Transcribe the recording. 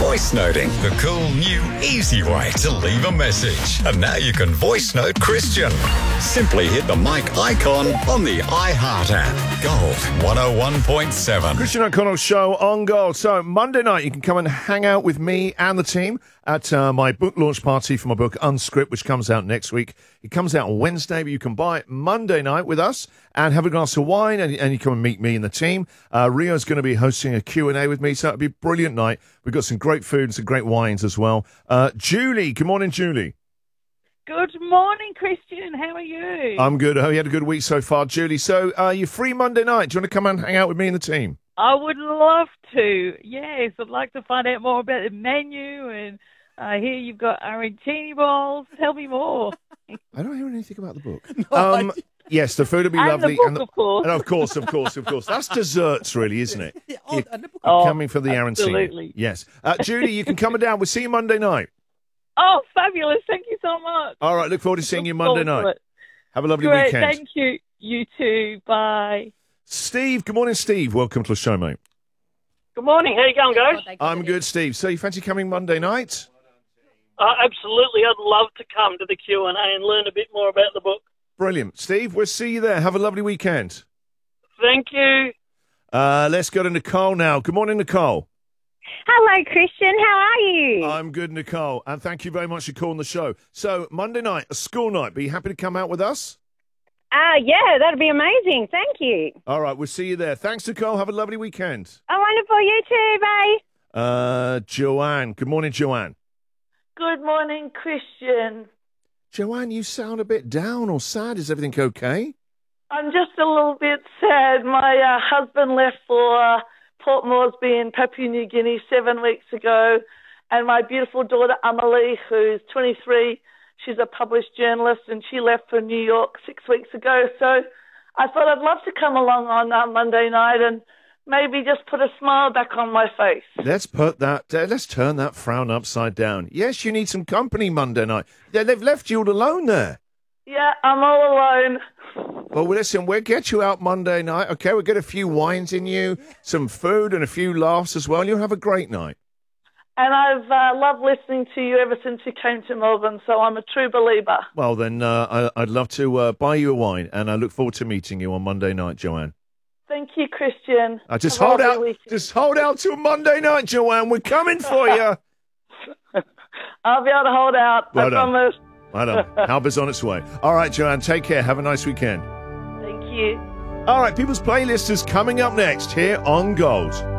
voice noting. The cool, new, easy way to leave a message. And now you can voice note Christian. Simply hit the mic icon on the iHeart app. Gold 101.7. Christian O'Connell Show on Gold. So Monday night you can come and hang out with me and the team at my book launch party for my book Unscript, which comes out next week. It comes out on Wednesday, but you can buy it Monday night with us and have a glass of wine, and you come and meet me and the team. Rio's going to be hosting a Q&A with me, so it'll be a brilliant night. We've got some great food and some great wines as well. Julie, good morning, Julie. Good morning, Christian. How are you? I'm good. I hope you had a good week so far, Julie. So you're free Monday night. Do you want to come and hang out with me and the team? I would love to. Yes, I'd like to find out more about the menu, and I hear you've got arancini balls. Tell me more. I don't hear anything about the book. Yes, the food will be lovely. The book, of course. And of course. That's desserts, really, isn't it? Coming for the arancini. Absolutely. Yes. Julie, you can come down. We'll see you Monday night. Oh, fabulous. Thank you so much. All right, look forward to seeing you Monday night. Have a lovely Great, weekend. Thank you. You too. Bye. Steve, good morning, Steve. Welcome to the show, mate. Good morning. How you going, guys? I'm good, Steve. So you fancy coming Monday night? Absolutely. I'd love to come to the Q&A and learn a bit more about the book. Brilliant. Steve, we'll see you there. Have a lovely weekend. Thank you. Let's go to Nicole now. Good morning, Nicole. Hello, Christian. How are you? I'm good, Nicole, and thank you very much for calling the show. So, Monday night, a school night. Be you happy to come out with us? Yeah, that'd be amazing. Thank you. All right, we'll see you there. Thanks, Nicole. Have a lovely weekend. Oh, wonderful. You too, bye. Joanne. Good morning, Joanne. Good morning, Christian. Joanne, you sound a bit down or sad. Is everything okay? I'm just a little bit sad. My husband left for Port Moresby in Papua New Guinea 7 weeks ago, and my beautiful daughter Amelie, who's 23, she's a published journalist, and she left for New York 6 weeks ago. So I thought I'd love to come along on Monday night and maybe just put a smile back on my face. Let's turn that frown upside down. Yes, you need some company Monday night. They've left you all alone there. Yeah, I'm all alone. Well, listen, we'll get you out Monday night, okay? We'll get a few wines in you, some food and a few laughs as well, and you'll have a great night. And I've loved listening to you ever since you came to Melbourne, so I'm a true believer. Well, then I'd love to buy you a wine, and I look forward to meeting you on Monday night, Joanne. Thank you, Christian. Just hold out till Monday night, Joanne. We're coming for you. I'll be able to hold out, I promise. I know. Help is on its way. All right, Joanne, take care. Have a nice weekend. Thank you. All right, People's Playlist is coming up next here on Gold.